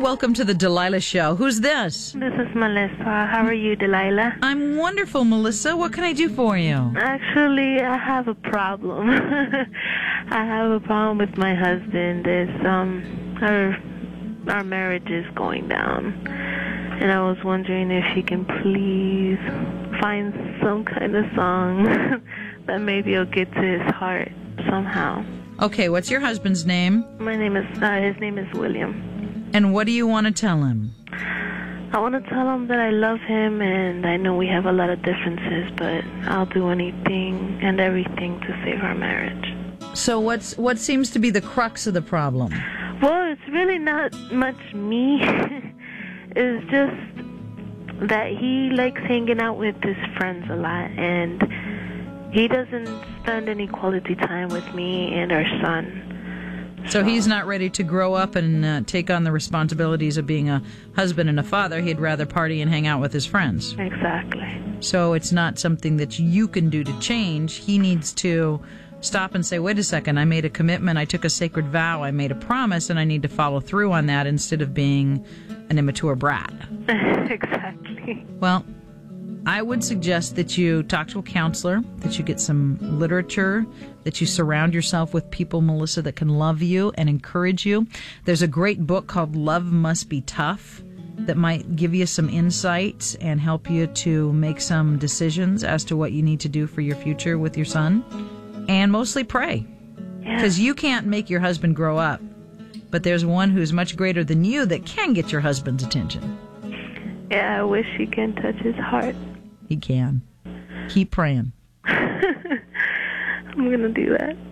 welcome to the Delilah Show. Who's this? This is Melissa. How are you, Delilah? I'm wonderful, Melissa. What can I do for you? Actually, I have a problem. I have a problem with my husband. Our marriage is going down. And I was wondering if she can please find some kind of song that maybe will get to his heart somehow. Okay, what's your husband's name? His name is William. And what do you want to tell him? I want to tell him that I love him, and I know we have a lot of differences, but I'll do anything and everything to save our marriage. So what seems to be the crux of the problem? Well, it's really not much me. It's just that he likes hanging out with his friends a lot, and he doesn't spend any quality time with me and our son. So he's not ready to grow up and take on the responsibilities of being a husband and a father. He'd rather party and hang out with his friends. Exactly. So it's not something that you can do to change. He needs to stop and say, wait a second, I made a commitment, I took a sacred vow, I made a promise, and I need to follow through on that instead of being an immature brat. Exactly. Well, I would suggest that you talk to a counselor, that you get some literature, that you surround yourself with people, Melissa, that can love you and encourage you. There's a great book called Love Must Be Tough that might give you some insights and help you to make some decisions as to what you need to do for your future with your son. And mostly pray. Because you can't make your husband grow up. But there's one who's much greater than you that can get your husband's attention. Yeah, I wish he can touch his heart. He can. Keep praying. I'm going to do that.